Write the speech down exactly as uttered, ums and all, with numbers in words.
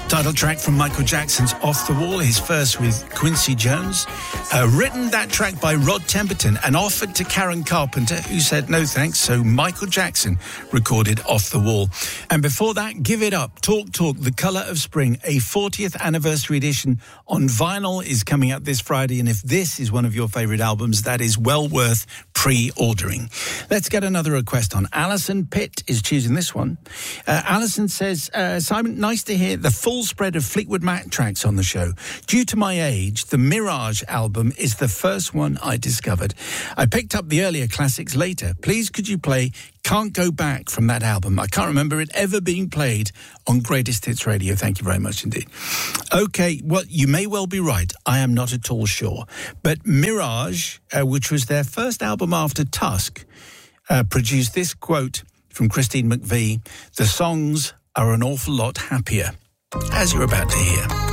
Title track from Michael Jackson's Off the Wall, his first with Quincy Jones. Uh, written that track by Rod Temperton and offered to Karen Carpenter, who said no thanks, so Michael Jackson recorded Off the Wall. And before that, Give It Up, Talk Talk, The Colour of Spring, a fortieth anniversary edition on vinyl is coming out this Friday, and if this is one of your favourite albums, that is well worth pre-ordering. Let's get another request on. Alison Pitt is choosing this one. Uh, Alison says, uh, Simon, nice to hear the full spread of Fleetwood Mac tracks on the show. Due to my age, the Mirage album is the first one I discovered. I picked up the earlier classics later. Please could you play Can't Go Back from that album? I can't remember it ever being played on Greatest Hits Radio. Thank you very much indeed. Okay, well, you may well be right. I am not at all sure. But Mirage, uh, which was their first album after Tusk, uh, produced this quote from Christine McVie: "The songs are an awful lot happier," as you're about to hear.